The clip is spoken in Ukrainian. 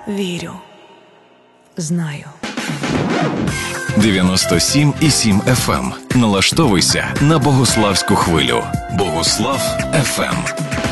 вірю, знаю. 97,7 FM. Налаштовуйся на Богославську хвилю. Богослав FM.